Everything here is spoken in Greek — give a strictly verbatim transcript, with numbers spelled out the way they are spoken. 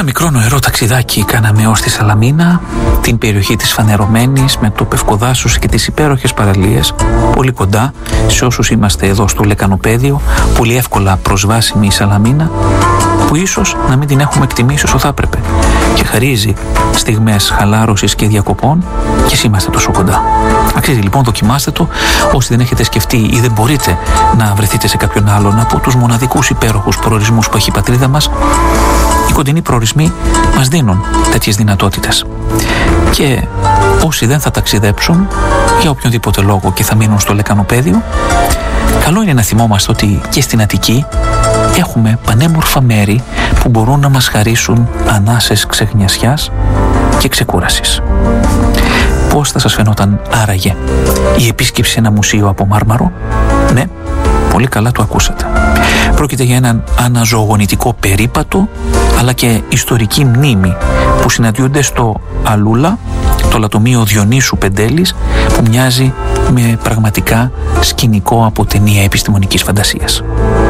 Ένα μικρό νοερό ταξιδάκι κάναμε ως τη Σαλαμίνα, την περιοχή της Φανερωμένης, με το Πευκοδάσος και τις υπέροχες παραλίες, πολύ κοντά σε όσους είμαστε εδώ στο Λεκανοπαίδιο, πολύ εύκολα προσβάσιμη η Σαλαμίνα, που ίσως να μην την έχουμε εκτιμήσει όσο θα έπρεπε και χαρίζει στιγμές χαλάρωσης και διακοπών και εσείς είμαστε τόσο κοντά. Αξίζει λοιπόν, δοκιμάστε το όσοι δεν έχετε σκεφτεί ή δεν μπορείτε να βρεθείτε σε κάποιον άλλον από τους μοναδικούς υπέροχους προορισμούς που έχει η πατρίδα μας. Οι κοντινοί προορισμοί μας δίνουν τέτοιες δυνατότητες. Και όσοι δεν θα ταξιδέψουν για οποιονδήποτε λόγο και θα μείνουν στο Λεκανοπαίδιο, καλό είναι να θυμόμαστε ότι και στην Αττική έχουμε πανέμορφα μέρη που μπορούν να μας χαρίσουν ανάσες ξεχνιασιάς και ξεκούρασης. Πώς θα σας φαινόταν άραγε η επίσκεψη σε ένα μουσείο από μάρμαρο? Ναι, πολύ καλά το ακούσατε. Πρόκειται για έναν αναζωογονητικό περίπατο αλλά και ιστορική μνήμη που συναντιούνται στο Αλούλα, το λατομείο Διονύσου Πεντέλης, που μοιάζει με πραγματικά σκηνικό από ταινία επιστημονικής φαντασίας.